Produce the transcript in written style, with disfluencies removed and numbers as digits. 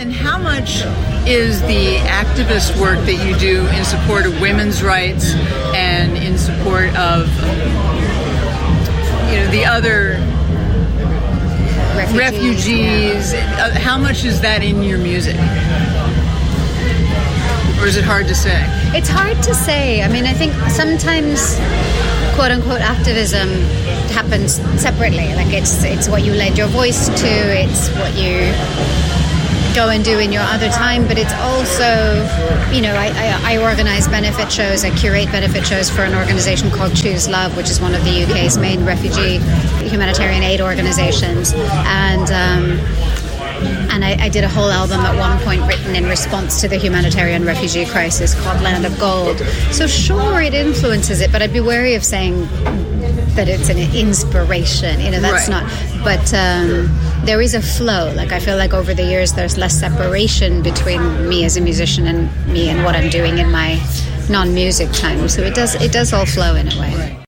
And how much is the activist work that you do in support of women's rights and in support of, the other refugees? How much is that in your music? Or is it hard to say? It's hard to say. I mean, I think sometimes quote-unquote activism happens separately. Like it's what you lend your voice to, it's what you go and do in your other time, but it's also, I organise benefit shows, I curate benefit shows for an organisation called Choose Love, which is one of the UK's main refugee humanitarian aid organisations, and I did a whole album at one point written in response to the humanitarian refugee crisis called Land of Gold. So sure, it influences it, but I'd be wary of saying that it's an inspiration. That's right. Not. But there is a flow. Like I feel like over the years there's less separation between me as a musician and me and what I'm doing in my non-music time. So it does all flow in a way. Right.